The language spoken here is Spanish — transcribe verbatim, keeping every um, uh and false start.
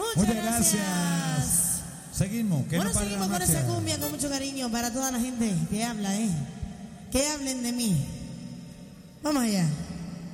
Muchas, Muchas gracias. gracias. Seguimos. Que Bueno, no pare seguimos la con esa marcha. cumbia con mucho cariño para toda la gente que habla, ¿eh? Que hablen de mí. Vamos allá.